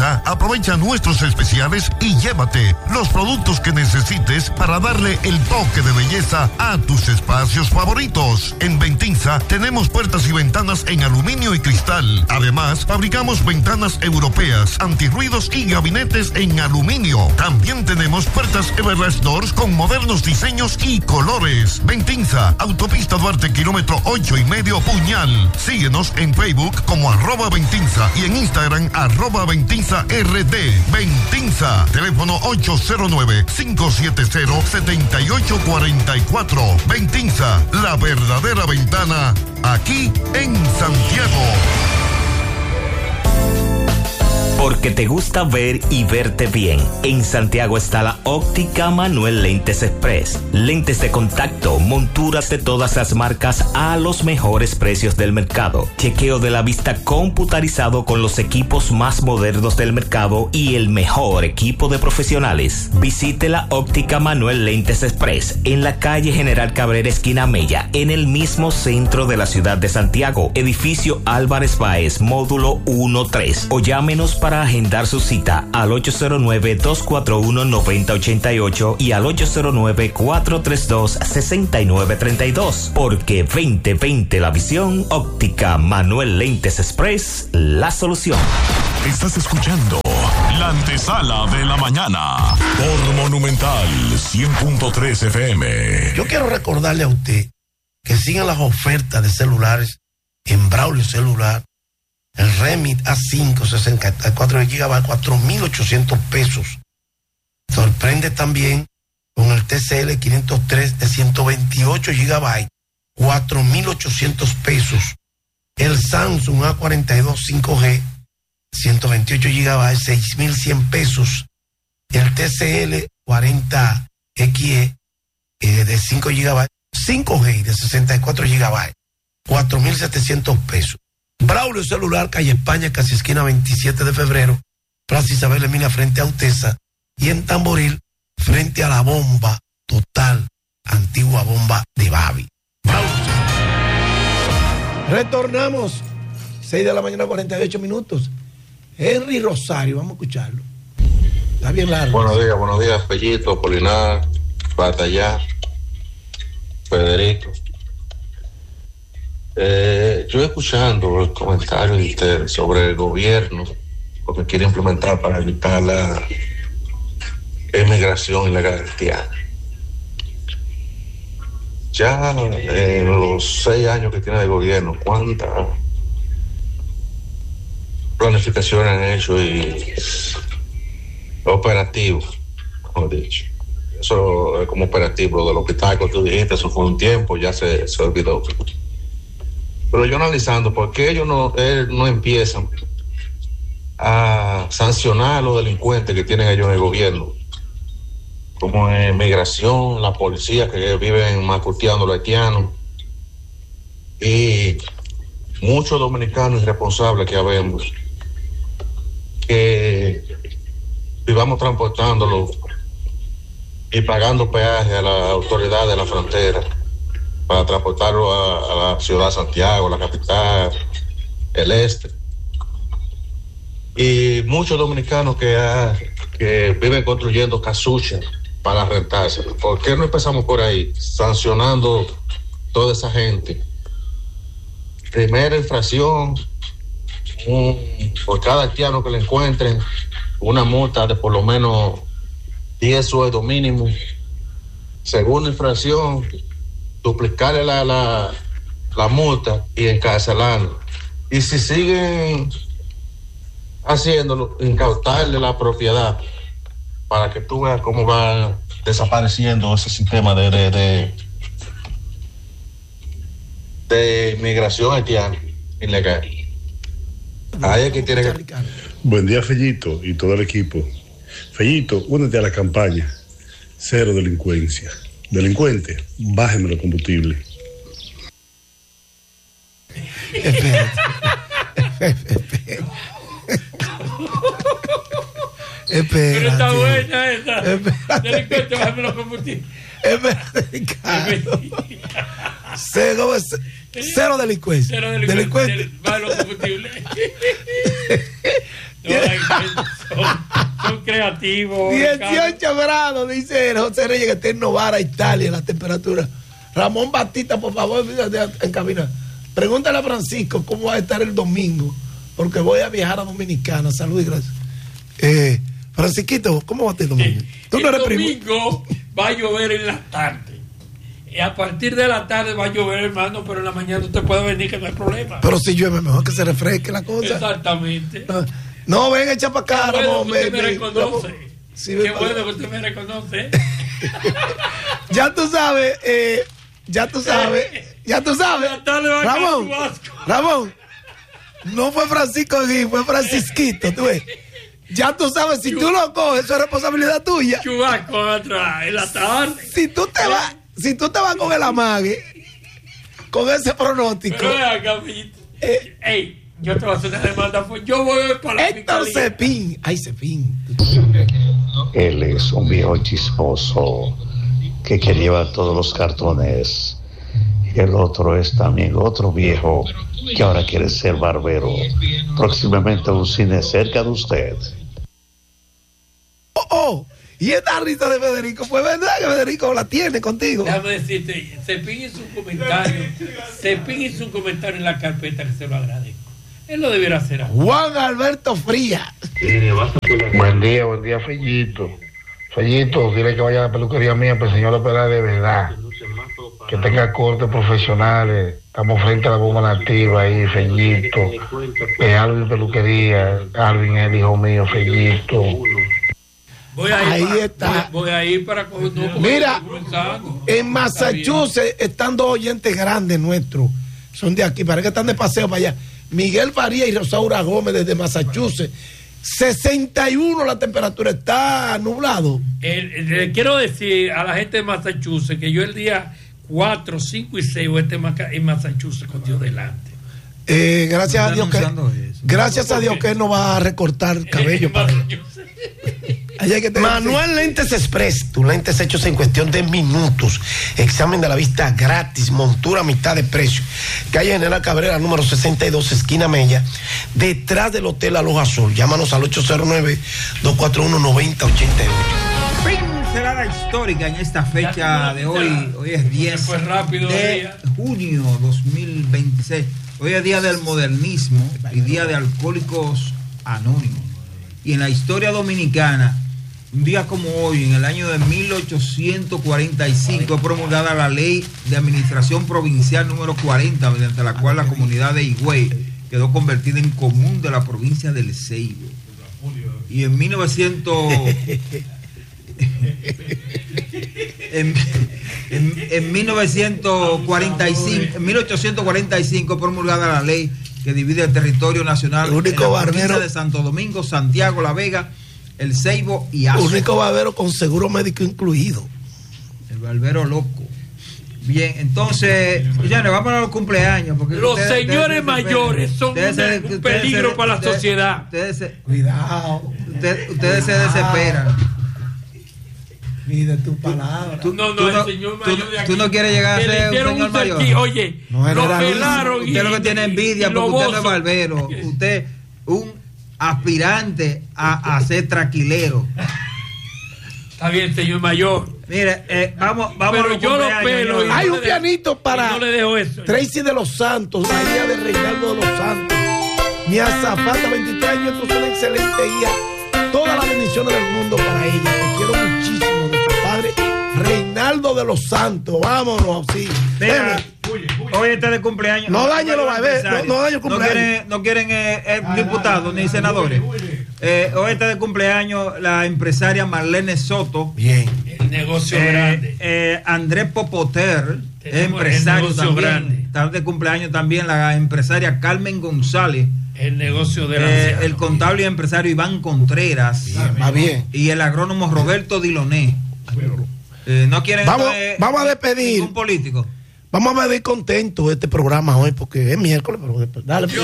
Ventinza, aprovecha nuestros especiales y llévate los productos que necesites para darle el toque de belleza a tus espacios favoritos. En Ventinza tenemos puertas y ventanas en aluminio y cristal. Además, fabricamos ventanas europeas, antirruidos y gabinetes en aluminio. También tenemos puertas Everlast Doors con modernos diseños y colores. Ventinza, Autopista Duarte, kilómetro 8,5 Puñal. Síguenos en Facebook como @Ventinza y en Instagram @VentinzaRD. Ventinza, teléfono 809-570-7844. Ventinza, la verdadera ventana, aquí en Santiago. Porque te gusta ver y verte bien. En Santiago está la Óptica Manuel Lentes Express. Lentes de contacto, monturas de todas las marcas a los mejores precios del mercado. Chequeo de la vista computarizado con los equipos más modernos del mercado y el mejor equipo de profesionales. Visite la Óptica Manuel Lentes Express en la calle General Cabrera, esquina Mella, en el mismo centro de la ciudad de Santiago. Edificio Álvarez Báez, módulo 1-3. O llámenos para agendar su cita al 809-241-9088 y al 809-432-6932. Porque 2020 la visión, Óptica Manuel Lentes Express, la solución. Estás escuchando la antesala de la mañana por Monumental 100.3 FM. Yo quiero recordarle a usted que sigan las ofertas de celulares en Braulio Celular. El Remit A5 64 GB, 4.800 pesos. Sorprende también con el TCL 503 de 128 GB, 4.800 pesos. El Samsung A42 5G, 128 GB, 6.100 pesos. El TCL 40XE de 5 GB, 5G de 64 GB, 4.700 pesos. Braulio Celular, calle España, casi esquina 27 de febrero, Plaza Isabel Emina frente a Utesa, y en Tamboril frente a la bomba total, antigua bomba de Babi. Retornamos, 6 de la mañana, 48 minutos. Henry Rosario, vamos a escucharlo. Está bien largo. Buenos días, Fellito, Polinar, Batallá, Federico. Yo escuchando el comentario de ustedes sobre el gobierno, lo que quiere implementar para evitar la emigración ilegal haitiana. Ya en los 6 años que tiene el gobierno, ¿cuántas planificaciones han hecho y operativos, mejor dicho? Eso es como operativo del hospital que tú dijiste, eso fue un tiempo, ya se olvidó. Pero yo analizando, ¿por qué ellos no empiezan a sancionar a los delincuentes que tienen ellos en el gobierno? Como en migración, la policía que viven macuteando a los haitianos y muchos dominicanos irresponsables que habemos, que vivamos transportándolos y pagando peaje a la autoridad de la frontera para transportarlo a la ciudad de Santiago, la capital, el este. Y muchos dominicanos que viven construyendo casuchas para rentarse. ¿Por qué no empezamos por ahí, sancionando toda esa gente? Primera infracción, por cada haitiano que le encuentren, una multa de por lo menos 10 sueldos mínimos. Segunda infracción, duplicarle la multa y encarcelarlo. Y si siguen haciéndolo, incautarle la propiedad para que tú veas cómo va desapareciendo ese sistema de migración haitiana ilegal. Ahí es que tiene que... Buen día, Fellito, y todo el equipo. Fellito, únete a la campaña Cero Delincuencia. Delincuente, bájeme el combustible. Espérate. Pero está buena esa. Delincuente, bájame los combustibles. Espérate, Ricardo. Cero delincuencia. Cero delincuente. Bájame los combustibles. creativo. 18 grados, dice José Reyes, que está en Novara, Italia, la temperatura. Ramón Batista, por favor, en cabina. Pregúntale a Francisco cómo va a estar el domingo, porque voy a viajar a Dominicana. Salud y gracias. Francisquito, ¿cómo va a estar el domingo? ¿Tú no eres domingo va a llover en la tarde. Y a partir de la tarde va a llover, hermano, pero en la mañana usted puede venir, que no hay problema. Pero si llueve, mejor que se refresque la cosa. Exactamente. No, ven, echa para acá, Ramón. Usted me reconoce. Sí, qué bueno que usted me reconoce. Ya tú sabes. Ramón, no fue Francisco Gui, fue Francisquito, tú ves. Ya tú sabes, si tú lo coges, eso es responsabilidad tuya. Chubaco atrás, en la tarde. Si tú te vas con el amague, con ese pronóstico. Pero yo te voy a hacer una demanda, yo voy para la Héctor Cepín. Ay, Cepín. Él es un viejo chismoso que lleva todos los cartones. Y el otro es también otro viejo que ahora quiere ser barbero. Próximamente un cine cerca de usted. Y esta risa de Federico, pues verdad que Federico la tiene contigo. Déjame decirte, Cepín hizo un comentario en la carpeta que se lo agradezco. Él lo debiera hacer ahora. Juan Alberto Frías. Buen día, Fellito. Fellito, dile que vaya a la peluquería mía, pero el señor opera de verdad. Que tenga cortes profesionales. Estamos frente a la bomba nativa ahí, Fellito. Alvin Peluquería. Alvin es el hijo mío, Fellito. Ahí está. Voy a ir para... Mira, en Massachusetts están dos oyentes grandes nuestros. Son de aquí, parece que están de paseo para allá. Miguel Faría y Rosaura Gómez desde Massachusetts. 61 la temperatura, está nublado. Le quiero decir a la gente de Massachusetts que yo el día 4, 5 y 6 voy a estar en Massachusetts con Dios delante. Gracias a Dios que él no va a recortar cabello para Manuel Lentes Express, tus lentes hechos en cuestión de minutos. Examen de la vista gratis, montura a mitad de precio. Calle General Cabrera, número 62, esquina Mella, detrás del Hotel Aloha Azul. Llámanos al 809-241-9088. Pincelada histórica en esta fecha de hoy. Hoy es 10 de junio 2026. Hoy es día del modernismo y día de Alcohólicos Anónimos. Y en la historia dominicana, un día como hoy, en el año de 1845, promulgada la Ley de Administración Provincial número 40, mediante la cual la comunidad de Higüey quedó convertida en común de la provincia del Ceibo. Y en 1845 promulgada la ley que divide el territorio nacional en la provincia de Santo Domingo, Santiago, La Vega, El Ceibo y Azua. Único barbero con seguro médico incluido. El barbero loco. Bien, entonces, ya nos vamos a los cumpleaños. Porque los señores mayores son un peligro para la sociedad. Cuidado. Ustedes se desesperan. Mide tu palabra. El señor mayor de aquí. Tú no quieres llegar a ser un señor mayor. Oye, lo pelaron. Usted lo que tiene envidia porque usted no es barbero. Usted un aspirante a ser traquilero. Está bien, señor mayor. Mire, vamos pero a los yo lo pelo. Hay un pianito para no le dejo eso. Tracy de los Santos, la hija de Reinaldo de los Santos. Mi azafata, 23 años, tú eres una excelente hija. Todas las bendiciones del mundo para ella. Te quiero muchísimo, de tu padre Reinaldo de los Santos. Vámonos, sí. Mira, hoy está de cumpleaños. No dañe los bebés, no dañe el cumpleaños. No quieren diputados ni senadores. Hoy está de cumpleaños la empresaria Marlene Soto. Bien. El negocio grande. Andrés Popoter, empresario también. Grande. Está de cumpleaños también la empresaria Carmen González. El negocio de el contable y empresario Iván Contreras. Va bien. Y el agrónomo Roberto Diloné. No quieren vamos a despedir un político. Vamos a ver contento este programa hoy porque es miércoles, pero dale.